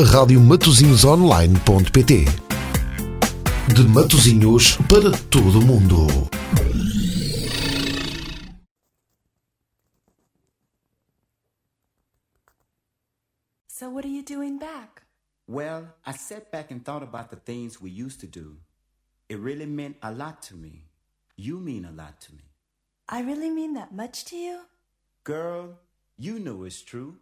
Rádio Matosinhosonline.pt. De Matosinhos para todo o mundo. So what are you doing back? Well, I sat back and thought about the things we used to do. It really meant a lot to me. You mean a lot to me. I really mean that much to you? Girl, you know it's true.